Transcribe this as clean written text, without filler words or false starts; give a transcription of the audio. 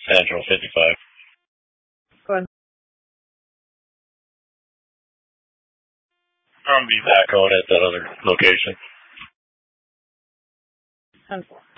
Central 55. Go ahead. I'll be back out at that other location. 10-4.